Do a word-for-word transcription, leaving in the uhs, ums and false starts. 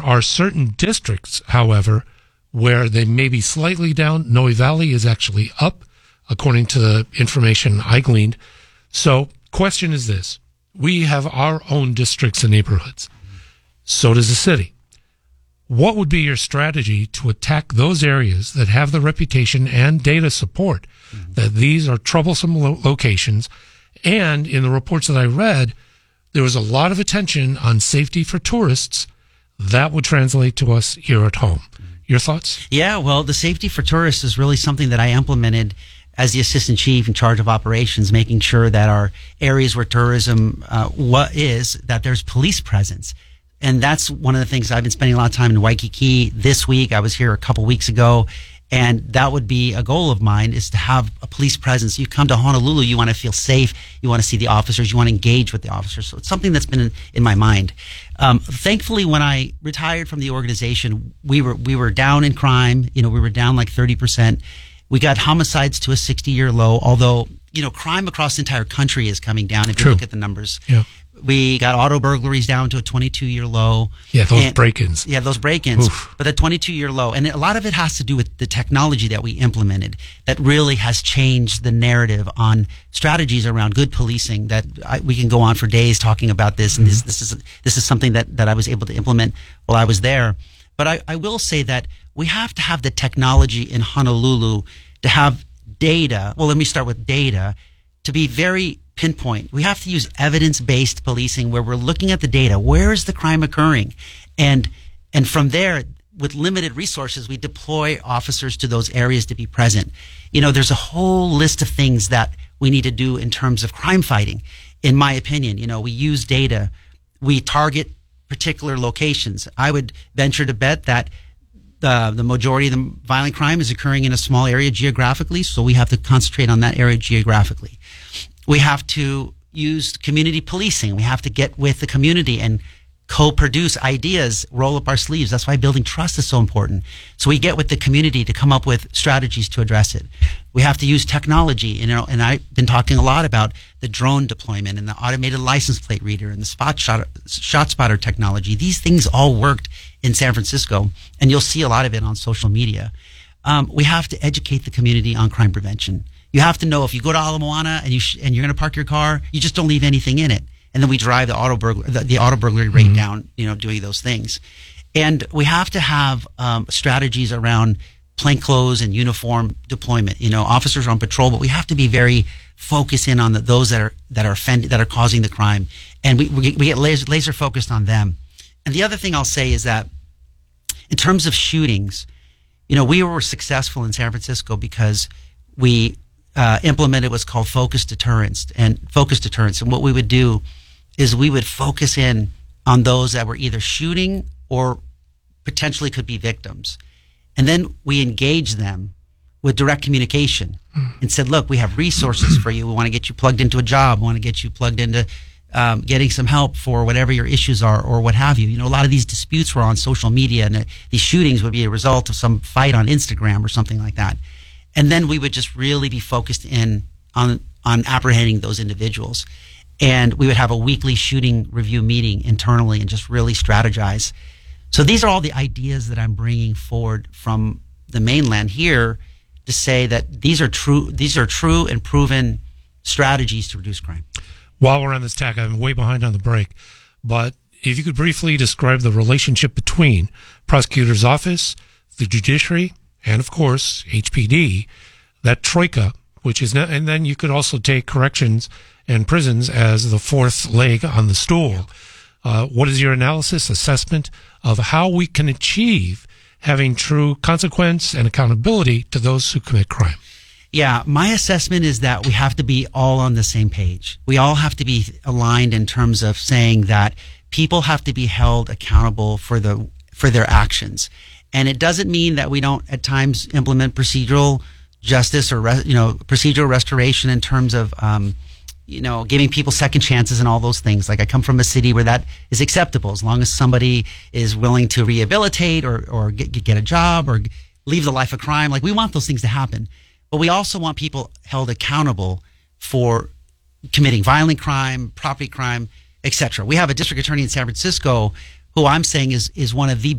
are certain districts, however, where they may be slightly down. Noe Valley is actually up, according to the information I gleaned. So, question is this. We have our own districts and neighborhoods. So does the city. What would be your strategy to attack those areas that have the reputation and data support mm-hmm. that these are troublesome lo- locations? And in the reports that I read, there was a lot of attention on safety for tourists. That would translate to us here at home. Your thoughts? Yeah, well, the safety for tourists is really something that I implemented as the assistant chief in charge of operations, making sure that our areas where tourism uh, what is, that there's police presence. And that's one of the things I've been spending a lot of time in Waikiki this week. I was here a couple weeks ago, and that would be a goal of mine, is to have a police presence. You come to Honolulu, you want to feel safe, you want to see the officers, you want to engage with the officers. So it's something that's been in, in my mind. Um, thankfully, when I retired from the organization, we were we were down in crime. You know, we were down like thirty percent. We got homicides to a sixty-year low, although, you know, crime across the entire country is coming down if True. you look at the numbers. Yeah. We got auto burglaries down to a twenty-two-year low. Yeah, those and, break-ins. Yeah, those break-ins. Oof. But a twenty-two-year low. And a lot of it has to do with the technology that we implemented that really has changed the narrative on strategies around good policing that I, we can go on for days talking about this. And mm-hmm. this, this is this is something that, that I was able to implement while I was there. But I, I will say that we have to have the technology in Honolulu to have data. Well, let me start with data to be very pinpoint. We have to use evidence-based policing where we're looking at the data. Where is the crime occurring? And and from there, with limited resources, we deploy officers to those areas to be present. You know, there's a whole list of things that we need to do in terms of crime fighting, in my opinion. You know, we use data. We target particular locations. I would venture to bet that the, the majority of the violent crime is occurring in a small area geographically, so we have to concentrate on that area geographically. We have to use community policing. We have to get with the community and co-produce ideas, roll up our sleeves. That's why building trust is so important. So we get with the community to come up with strategies to address it. We have to use technology, you know, and I've been talking a lot about the drone deployment and the automated license plate reader and the spot shot, shot spotter technology. These things all worked in San Francisco, and you'll see a lot of it on social media. Um, we have to educate the community on crime prevention. You have to know if you go to Ala Moana and you sh- and you're going to park your car, you just don't leave anything in it. And then we drive the auto burglar, the, the auto burglary rate mm-hmm. down, you know, doing those things. And we have to have um, strategies around plainclothes and uniform deployment. You know, officers are on patrol, but we have to be very focused in on the, those that are that are offending, that are causing the crime, and we we, we get laser, laser focused on them. And the other thing I'll say is that in terms of shootings, you know, we were successful in San Francisco because we uh, implemented what's called focused deterrence and focused deterrence. And what we would do is we would focus in on those that were either shooting or potentially could be victims. And then we engage them with direct communication and said, look, we have resources for you. We want to get you plugged into a job. We want to get you plugged into um, getting some help for whatever your issues are or what have you. You know, a lot of these disputes were on social media, and uh, these shootings would be a result of some fight on Instagram or something like that. And then we would just really be focused in on, on apprehending those individuals. And we would have a weekly shooting review meeting internally and just really strategize. So these are all the ideas that I'm bringing forward from the mainland here to say that these are true, these are true and proven strategies to reduce crime. While we're on this tack, I'm way behind on the break, but if you could briefly describe the relationship between prosecutor's office, the judiciary, and of course, H P D, that troika, which is not, and then you could also take corrections and prisons as the fourth leg on the stool. Uh, what is your analysis, assessment of how we can achieve having true consequence and accountability to those who commit crime? Yeah, my assessment is that we have to be all on the same page. We all have to be aligned in terms of saying that people have to be held accountable for the for their actions. And it doesn't mean that we don't at times implement procedural justice or re, you know procedural restoration in terms of um, you know giving people second chances and all those things. Like I come from a city where that is acceptable as long as somebody is willing to rehabilitate or or get, get a job or leave the life of crime. Like we want those things to happen. But we also want people held accountable for committing violent crime, property crime, et cetera. We have a district attorney in San Francisco who I'm saying is is one of the